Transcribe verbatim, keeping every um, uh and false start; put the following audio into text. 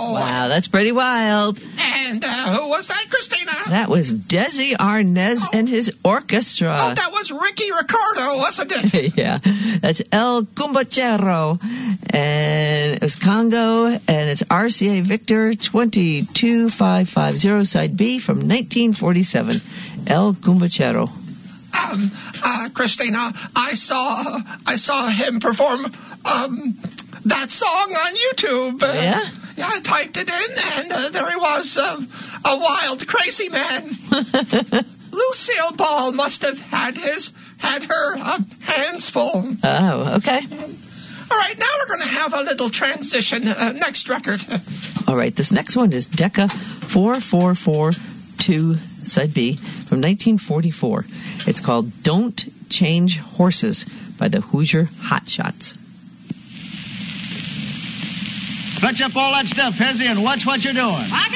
Wow. Wow, that's pretty wild. And uh, who was that, Christina? That was Desi Arnaz oh. and his orchestra. Oh, that was Ricky Ricardo, wasn't it? Yeah, that's El Cumbachero. And it was Congo, and it's R C A Victor two two five five zero, side B from nineteen forty-seven. El Cumbachero. Um, uh, Christina, I saw I saw him perform um, that song on YouTube. Uh, yeah? Yeah, I typed it in, and uh, there he was, uh, a wild, crazy man. Lucille Ball must have had his had her uh, hands full. Oh, okay. All right, now we're going to have a little transition. Uh, next record. All right, this next one is Decca four four four two, side B, from nineteen forty-four. It's called Don't Change Horses by the Hoosier Hotshots. Fetch up all that stuff, Hezzy, and watch what you're doing. I